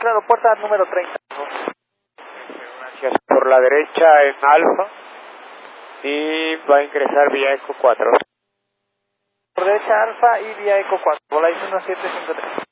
claro, puerta número 30. Gracias. Por la derecha en Alfa y va a ingresar vía Eco 4. Por derecha Alfa y vía Eco 4, Volaris 1753.